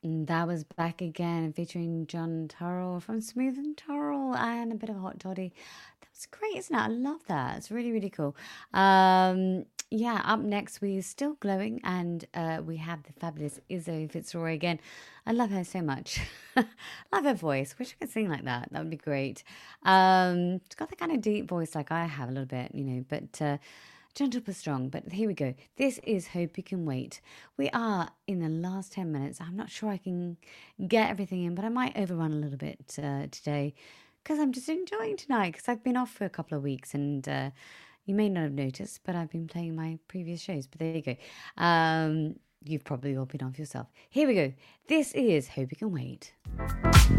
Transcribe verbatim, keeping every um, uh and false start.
And that was Back Again featuring John Turrell from Smooth and Turrell and a bit of Hot Toddy. That was great, isn't it? I love that. It's really, really cool. Um, yeah, up next, we're still glowing and uh, we have the fabulous Izzo Fitzroy again. I love her so much. Love her voice. Wish I could sing like that. That would be great. Um, she's got that kind of deep voice like I have a little bit, you know, but. Uh, Gentle but strong, but here we go. This is Hope You Can Wait. We are in the last ten minutes. I'm not sure I can get everything in, but I might overrun a little bit uh, today because I'm just enjoying tonight because I've been off for a couple of weeks and uh, you may not have noticed, but I've been playing my previous shows. But there you go. Um, you've probably all been off yourself. Here we go. This is Hope You Can Wait.